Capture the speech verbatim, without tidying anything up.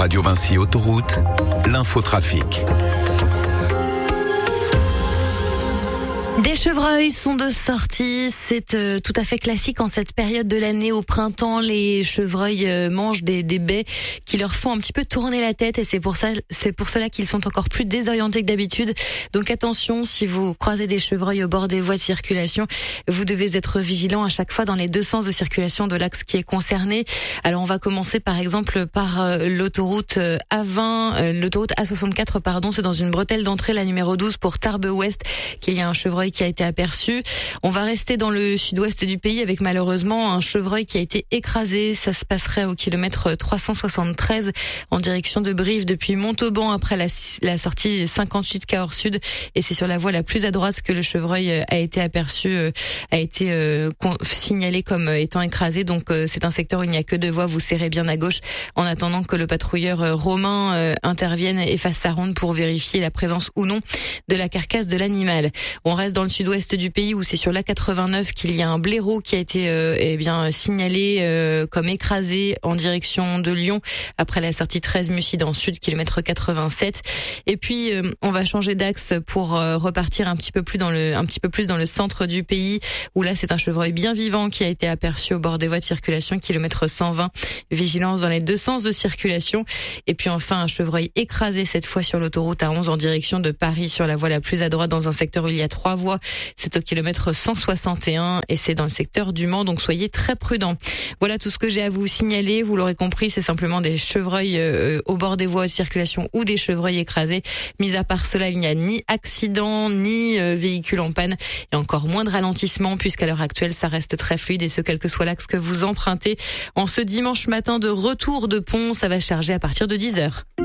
Radio Vinci Autoroute, l'infotrafic. Des chevreuils sont de sortie, c'est euh, tout à fait classique en cette période de l'année. Au printemps, les chevreuils euh, mangent des, des baies qui leur font un petit peu tourner la tête et c'est pour ça, c'est pour cela qu'ils sont encore plus désorientés que d'habitude. Donc attention, si vous croisez des chevreuils au bord des voies de circulation, vous devez être vigilant à chaque fois dans les deux sens de circulation de l'axe qui est concerné. Alors on va commencer par exemple par euh, l'autoroute A vingt, euh, l'autoroute A soixante-quatre, pardon, c'est dans une bretelle d'entrée, la numéro douze pour Tarbes Ouest, qu'il y a un chevreuil qui a été aperçu. On va rester dans le sud-ouest du pays avec malheureusement un chevreuil qui a été écrasé. Ça se passerait au kilomètre trois cent soixante-treize en direction de Brive depuis Montauban après la, la sortie cinquante-huit Cahors Sud. Et c'est sur la voie la plus à droite que le chevreuil a été aperçu, a été euh, signalé comme étant écrasé. Donc euh, c'est un secteur où il n'y a que deux voies. Vous serrez bien à gauche en attendant que le patrouilleur euh, romain euh, intervienne et fasse sa ronde pour vérifier la présence ou non de la carcasse de l'animal. On reste dans le sud-ouest du pays où c'est sur l'A quatre-vingt-neuf qu'il y a un blaireau qui a été euh, eh bien signalé euh, comme écrasé en direction de Lyon après la sortie treize Mussy dans le sud, kilomètre quatre-vingt-sept. Et puis euh, on va changer d'axe pour euh, repartir un petit peu plus dans le un petit peu plus dans le centre du pays où là c'est un chevreuil bien vivant qui a été aperçu au bord des voies de circulation, kilomètre cent vingt. Vigilance dans les deux sens de circulation. Et puis enfin un chevreuil écrasé cette fois sur l'autoroute A onze en direction de Paris sur la voie la plus à droite dans un secteur où il y a trois voies. C'est au kilomètre cent soixante et un et c'est dans le secteur du Mans, donc soyez très prudents. Voilà tout ce que j'ai à vous signaler. Vous l'aurez compris, c'est simplement des chevreuils euh, au bord des voies de circulation ou des chevreuils écrasés. Mis à part cela, il n'y a ni accident, ni euh, véhicule en panne et encore moins de ralentissement puisqu'à l'heure actuelle, ça reste très fluide et ce, quel que soit l'axe que vous empruntez. En ce dimanche matin de retour de pont, ça va charger à partir de dix heures.